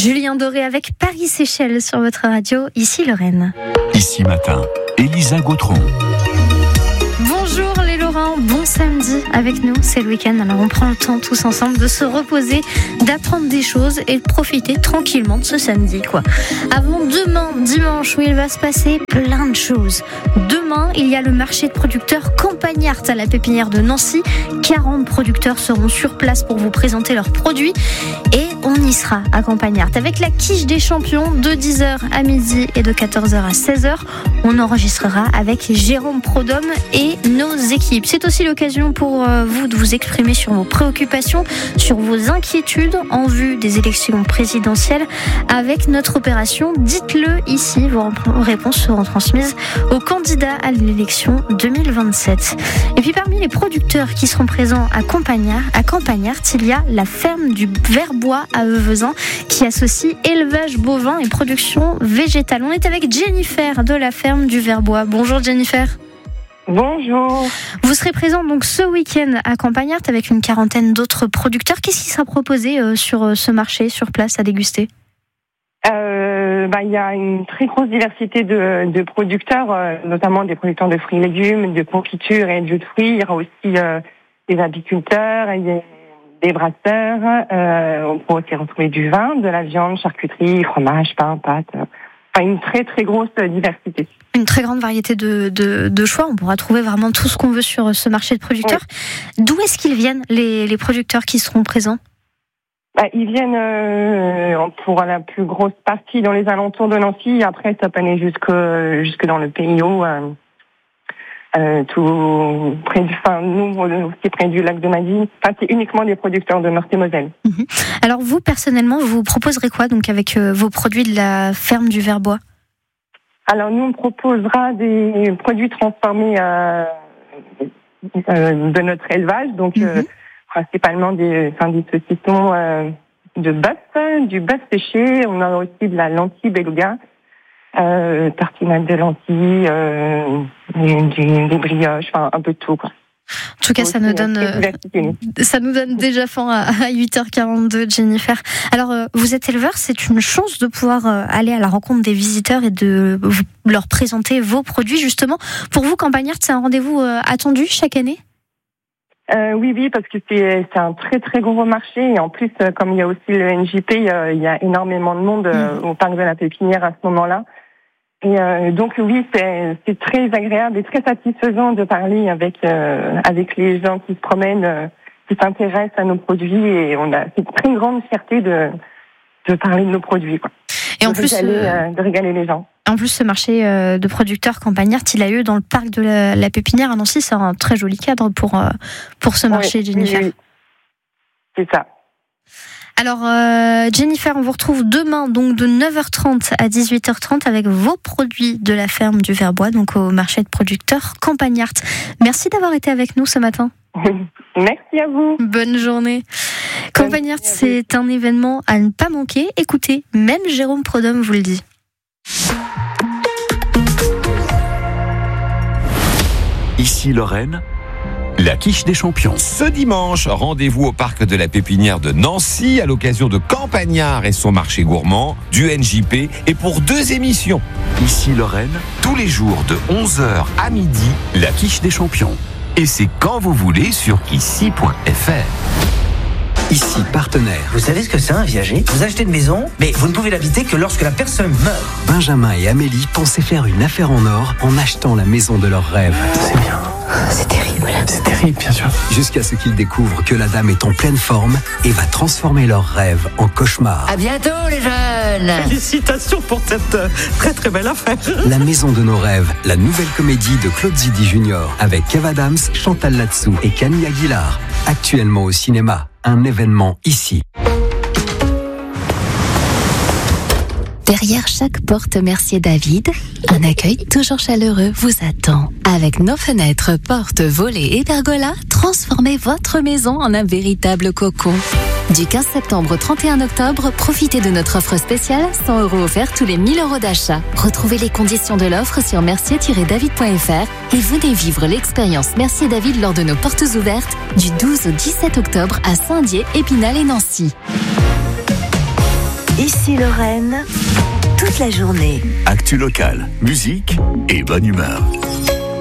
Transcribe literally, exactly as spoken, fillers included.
Julien Doré avec Paris-Séchelles sur votre radio, ici Lorraine. Ici Matin, Elisa Gautron. Bonjour les Lorrains, bon samedi avec nous, c'est le week-end, alors on prend le temps tous ensemble de se reposer, d'apprendre des choses et de profiter tranquillement de ce samedi quoi. Avant demain, dimanche, où il va se passer plein de choses. Demain, il y a le marché de producteurs Campagnart à la pépinière de Nancy. quarante producteurs seront sur place pour vous présenter leurs produits et on y sera à Campagnart avec la quiche des champions de dix heures à midi et de quatorze heures à seize heures. On enregistrera avec Jérôme Prodhomme et nos équipes. C'est aussi l'occasion pour vous de vous exprimer sur vos préoccupations, sur vos inquiétudes en vue des élections présidentielles avec notre opération Dites-le ici. Vos réponses seront transmises aux candidats à l'élection deux mille vingt-sept. Et puis parmi les producteurs qui seront présents à Campagnart, à Campagnart, il y a la ferme du Verbois à Euvezin qui associe élevage bovin et production végétale. On est avec Jennifer de la ferme du Verbois. Bonjour Jennifer. Bonjour. Vous serez présent donc ce week-end à Campagnart avec une quarantaine d'autres producteurs. Qu'est-ce qui sera proposé euh, sur euh, ce marché, sur place, à déguster ? Euh, bah, il y a une très grosse diversité de, de producteurs, euh, notamment des producteurs de fruits et légumes, de confitures et de jus de fruits. Il y aura aussi euh, des apiculteurs, et des, des brasseurs. Euh, on pourra aussi retrouver du vin, de la viande, charcuterie, fromage, pain, pâtes. Euh, enfin, une très très grosse diversité. Une très grande variété de, de, de choix. On pourra trouver vraiment tout ce qu'on veut sur ce marché de producteurs. Oui. D'où est-ce qu'ils viennent, les, les producteurs qui seront présents ? Bah, ils viennent euh, pour la plus grosse partie dans les alentours de Nancy. Après, ça peut aller jusque, jusque dans le Pays Haut, euh, euh, tout près du, enfin, nous aussi près du lac de Madie. Enfin, c'est uniquement des producteurs de Meurthe-et-Moselle. Mmh. Alors vous, personnellement, vous proposerez quoi donc avec euh, vos produits de la ferme du Verbois ? Alors nous, on proposera des produits transformés euh, euh, de notre élevage, donc. Mmh. Euh, principalement des, enfin, des saucissons euh, de bœuf, du bœuf séché. On a aussi de la lentille beluga, euh, tartinade de lentilles, euh, des, des brioches, enfin un peu de tout quoi. En tout cas, ça nous donne, euh, ça nous donne déjà faim à huit heures quarante-deux, Jennifer. Alors, euh, vous êtes éleveur, c'est une chance de pouvoir euh, aller à la rencontre des visiteurs et de vous, leur présenter vos produits justement. Pour vous, Campagnart, c'est un rendez-vous euh, attendu chaque année ? Euh, oui, oui, parce que c'est, c'est un très très gros marché et en plus, euh, comme il y a aussi le N J P, euh, il y a énormément de monde euh, au parc de la Pépinière à ce moment-là. Et euh, donc oui, c'est, c'est très agréable et très satisfaisant de parler avec euh, avec les gens qui se promènent, euh, qui s'intéressent à nos produits et on a c'est une très grande fierté de de parler de nos produits quoi. Et de en plus, régaler, euh, de régaler les gens. En plus, ce marché de producteurs Campagnart, il a lieu dans le parc de la, la Pépinière à Nancy. C'est un très joli cadre pour, pour ce marché, oui, Jennifer. Oui, oui. C'est ça. Alors, euh, Jennifer, on vous retrouve demain donc de neuf heures trente à dix-huit heures trente avec vos produits de la ferme du Verbois, donc au marché de producteurs Campagnart. Merci d'avoir été avec nous ce matin. Merci à vous. Bonne journée. Campagnart, c'est un événement à ne pas manquer. Écoutez, même Jérôme Prodhomme vous le dit. Ici Lorraine, la quiche des champions. Ce dimanche, rendez-vous au parc de la Pépinière de Nancy à l'occasion de Campagnart et son marché gourmand, du N J P et pour deux émissions. Ici Lorraine, tous les jours de onze heures à midi, la quiche des champions. Et c'est quand vous voulez sur ici point f r. Ici partenaire. Vous savez ce que c'est un viager ? Vous achetez une maison, mais vous ne pouvez l'habiter que lorsque la personne meurt. Benjamin et Amélie pensaient faire une affaire en or en achetant la maison de leurs rêves. C'est bien. C'est terrible. C'est terrible, bien sûr. Jusqu'à ce qu'ils découvrent que la dame est en pleine forme et va transformer leurs rêves en cauchemar. À bientôt, les jeunes. Félicitations pour cette très très belle affaire. La maison de nos rêves, la nouvelle comédie de Claude Zidi Junior avec Kev Adams, Chantal Latsou et Camille Aguilar. Actuellement au cinéma, un événement ici. Derrière chaque porte Mercier David, un accueil toujours chaleureux vous attend. Avec nos fenêtres, portes, volets et pergolas, transformez votre maison en un véritable cocon. Du quinze septembre au trente et un octobre, profitez de notre offre spéciale, cent euros offerts tous les mille euros d'achat. Retrouvez les conditions de l'offre sur mercier tiret david point f r et venez vivre l'expérience Mercier David lors de nos portes ouvertes du douze au dix-sept octobre à Saint-Dié, Épinal et Nancy. Ici Lorraine, toute la journée. Actu locale, musique et bonne humeur.